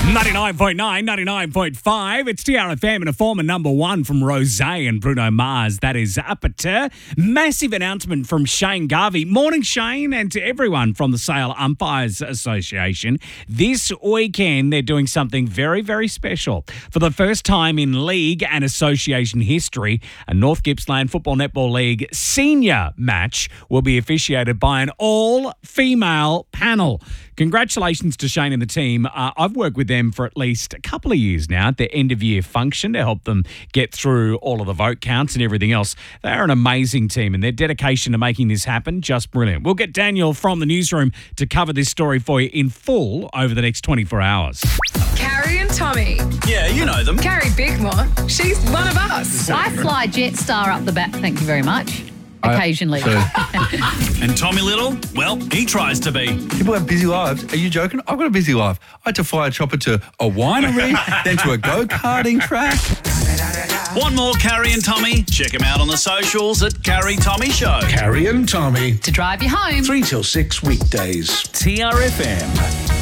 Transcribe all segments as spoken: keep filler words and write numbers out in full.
ninety-nine point nine, ninety-nine point five. It's T R F M and a former number one from Rosé and Bruno Mars. That is Aperture. Massive announcement from Shane Garvey. Morning, Shane, and to everyone from the Sale Umpires Association. This weekend, they're doing something very, very special. For the first time in league and association history, a North Gippsland Football Netball League senior match will be officiated by an all-female panel. Congratulations to Shane and the team. Uh, I've worked with them for at least a couple of years now at their end-of-year function to help them get through all of the vote counts and everything else. They are an amazing team, and their dedication to making this happen, just brilliant. We'll get Daniel from the newsroom to cover this story for you in full over the next twenty-four hours. Carrie and Tommy. Yeah, you know them. Carrie Bickmore. She's one of us. I fly Jetstar up the back, thank you very much. Occasionally. And Tommy Little, well, he tries to be. People have busy lives. Are you joking? I've got a busy life. I had to fly a chopper to a winery, then to a go-karting track. Want more Carrie and Tommy? Check them out on the socials at Carrie Tommy Show. Carrie and Tommy. To drive you home. Three till six weekdays. T R F M.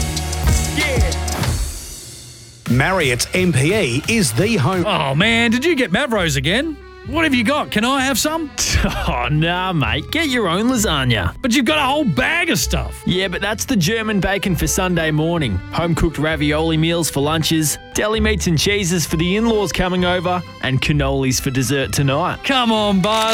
Marriott's M P E is the home. Oh, man, did you get Mavros again? What have you got? Can I have some? Oh, nah, mate. Get your own lasagna. But you've got a whole bag of stuff. Yeah, but that's the German bacon for Sunday morning. Home-cooked ravioli meals for lunches, deli meats and cheeses for the in-laws coming over, and cannolis for dessert tonight. Come on, bud.